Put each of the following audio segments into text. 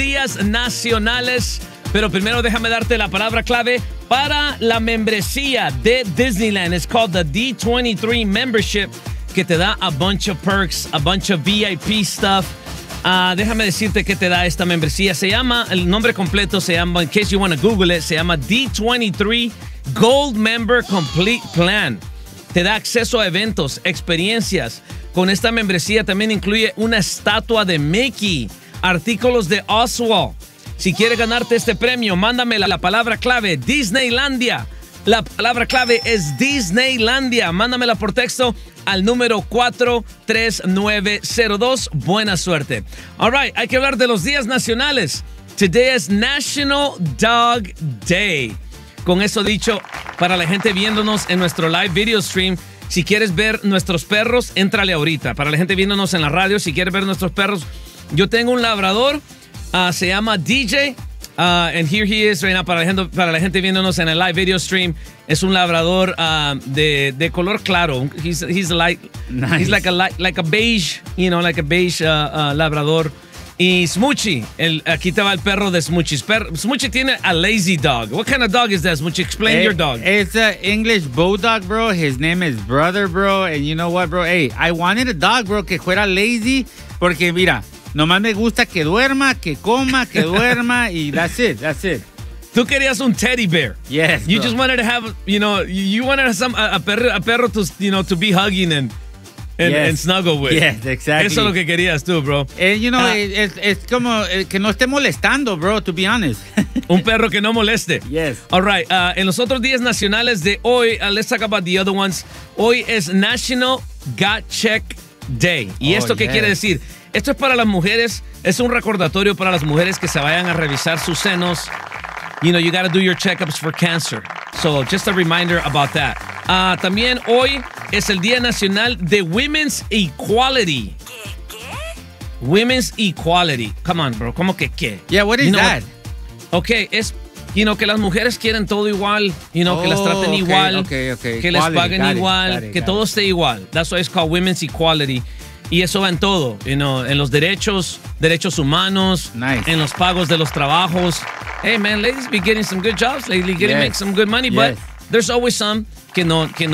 días nacionales, pero primero déjame darte la palabra clave para la membresía de Disneyland. It's called the D23 membership, que te da a bunch of perks, a bunch of VIP stuff. Déjame decirte que te da esta membresía. Se llama, el nombre completo se llama, in case you want to Google it, se llama D23 Gold Member Complete Plan. Te da acceso a eventos, experiencias. Con esta membresía también incluye una estatua de Mickey, artículos de Oswald. Si quieres ganarte este premio, mándame la palabra clave, Disneylandia. La palabra clave es Disneylandia. Mándamela por texto al número 43902. Buena suerte. All right, hay que hablar de los días nacionales. Today is National Dog Day. Con eso dicho, para la gente viéndonos en nuestro live video stream, si quieres ver nuestros perros, éntrale ahorita. Para la gente viéndonos en la radio, si quieres ver nuestros perros, yo tengo un labrador, se llama DJ, and here he is right now. Para la gente viéndonos en el live video stream, es un labrador de color claro. He's like a beige, like a beige labrador. Y Smoochie, aquí te va el perro de Smoochie. Smoochie tiene a lazy dog. What kind of dog is that, Smoochie? Explain your dog. It's an English bulldog, bro. His name is Brother, bro. And you know what, bro? Hey, I wanted a dog, bro, que fuera lazy. Porque, mira, nomás me gusta que duerma, que coma, que duerma. Y that's it. Tú querías un teddy bear. Yes, You bro. just wanted to have, you wanted a perro to be hugging and snuggle with. Yes, exactly. Eso es lo que querías tú, bro. Es como que no esté molestando, bro, to be honest. Un perro que no moleste. Yes. All right. En los otros días nacionales de hoy, let's talk about the other ones. Hoy es National Gut Check Day. ¿Y esto qué quiere decir? Esto es para las mujeres. Es un recordatorio para las mujeres que se vayan a revisar sus senos. You got to do your checkups for cancer. So, just a reminder about that. También hoy es el Día Nacional de Women's Equality. ¿Qué? Women's Equality. Come on, bro. ¿Cómo que qué? Yeah, what is that? Okay, es, que las mujeres quieren todo igual. Que las traten igual. Okay. Que les paguen igual. Que todo esté igual. That's why it's called Women's Equality. Y eso va en todo, en los derechos humanos, nice. En los pagos de los trabajos. Hey, man, ladies be getting some good jobs lately, make some good money, but there's always some que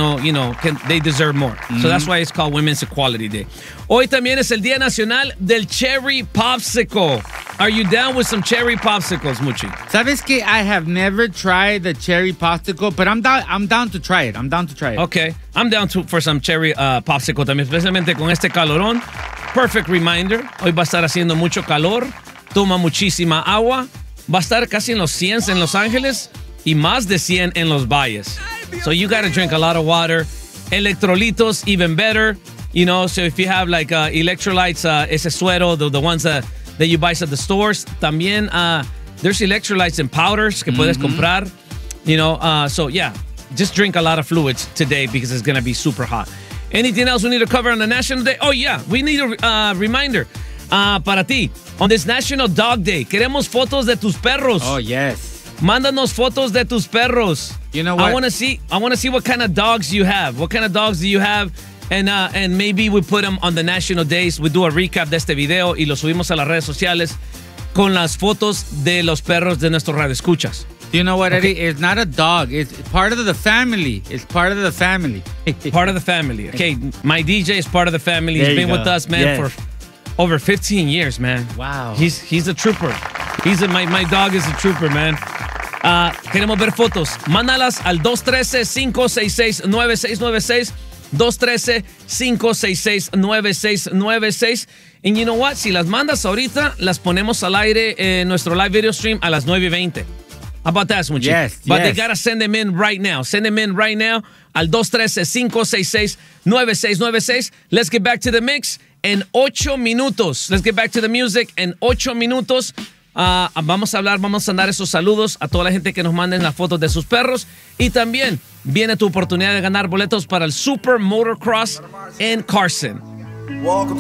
they deserve more. Mm-hmm. So that's why it's called Women's Equality Day. Hoy también es el Día Nacional del Cherry Popsicle. Are you down with some cherry popsicles, Muchi? Sabes que I have never tried the cherry popsicle, but I'm down to try it. Okay, I'm down for some cherry popsicle también, especialmente con este calorón. Perfect reminder. Hoy va a estar haciendo mucho calor. Toma muchísima agua. Va a estar casi en los 100 en Los Ángeles y más de 100 en los valles. So you got to drink a lot of water. Electrolitos, even better. So if you have like electrolytes, ese suero, the ones that you buy at the stores, también there's electrolytes and powders que puedes comprar. So yeah, just drink a lot of fluids today because it's going to be super hot. Anything else we need to cover on the National Day? Oh yeah, we need a reminder. Para ti, on this National Dog Day, queremos fotos de tus perros. Oh, yes. Mándanos fotos de tus perros. You know what? I want to see what kind of dogs you have. What kind of dogs do you have? And maybe we put them on the National Days. We do a recap de este video y lo subimos a las redes sociales con las fotos de los perros de nuestros radioescuchas. You know what, Eddie? It's not a dog. It's part of the family. Part of the family. Okay, my DJ is part of the family. He's been with us, man, for over 15 years, man. Wow. He's a trooper. My dog is a trooper, man. Queremos ver fotos. Mándalas al 213-566-9696. 213-566-9696. And you know what? Si las mandas ahorita, las ponemos al aire en nuestro live video stream a las 9:20. How about that, Smoochie? Yes. But they gotta send them in right now. Send them in right now al 213-566-9696. Let's get back to the mix en 8 minutos. Let's get back to the music en 8 minutos. Vamos a dar esos saludos a toda la gente que nos manden las fotos de sus perros. Y también viene tu oportunidad de ganar boletos para el Super Motocross en Carson.